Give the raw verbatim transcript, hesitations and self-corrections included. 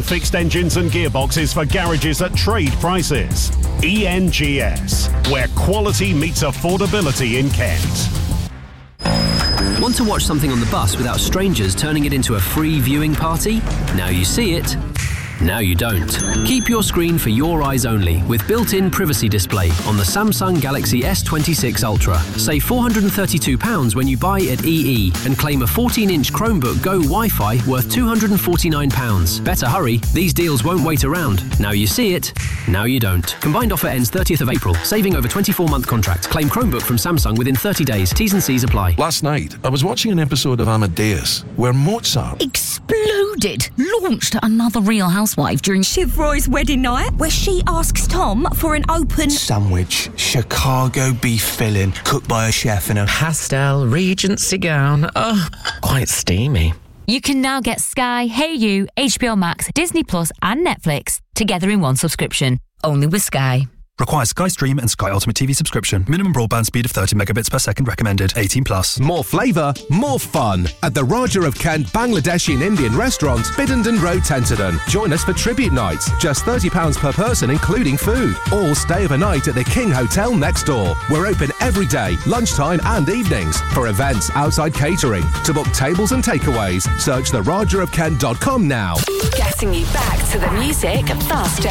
fixed engines and gearboxes for garages at trade prices. E N G S, where quality meets affordability in Kent. Want to watch something on the bus without strangers turning it into a free viewing party? Now you see it. Now you don't. Keep your screen for your eyes only with built-in privacy display on the Samsung Galaxy S twenty-six Ultra. Save four hundred thirty-two pounds when you buy at E E and claim a fourteen inch Chromebook Go Wi-Fi worth two hundred forty-nine pounds. Better hurry, these deals won't wait around. Now you see it, now you don't. Combined offer ends thirtieth of April. Saving over twenty-four month contract. Claim Chromebook from Samsung within thirty days. T's and C's apply. Last night, I was watching an episode of Amadeus where Mozart exploded, launched another Real Housewife during Shiv Roy's wedding night, where she asks Tom for an open sandwich, Chicago beef filling, cooked by a chef in a pastel Regency gown. Oh, quite steamy. You can now get Sky, Hey You, H B O Max, Disney Plus and Netflix together in one subscription. Only with Sky. Requires Sky Stream and Sky Ultimate T V subscription. Minimum broadband speed of thirty megabits per second recommended. eighteen plus. More flavour, more fun at the Raja of Kent Bangladeshi and Indian restaurant, Biddenden Road, Tenterden. Join us for tribute nights, just thirty pounds per person including food. Or stay overnight at the King Hotel next door. We're open every day, lunchtime and evenings. For events, outside catering. To book tables and takeaways, search the raja of kent dot com now. Getting you back to the music faster.